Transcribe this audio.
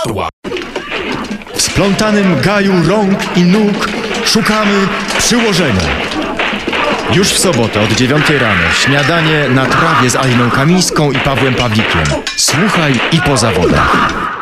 Padła. W splątanym gaju rąk i nóg szukamy przyłożenia. Już w sobotę od 9 rano śniadanie na trawie z Aliną Kamińską i Pawłem Pawlikiem. Słuchaj i po zawodach.